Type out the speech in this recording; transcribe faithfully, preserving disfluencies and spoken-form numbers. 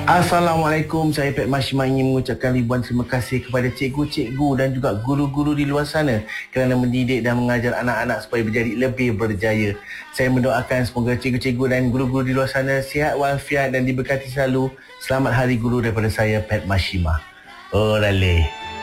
Assalamualaikum, saya Pat Mashima ingin mengucapkan ribuan terima kasih kepada cikgu-cikgu dan juga guru-guru di luar sana kerana mendidik dan mengajar anak-anak supaya menjadi lebih berjaya. Saya mendoakan semoga cikgu-cikgu dan guru-guru di luar sana sihat walafiat dan diberkati selalu. Selamat Hari Guru daripada saya, Pat Mashima. Orale.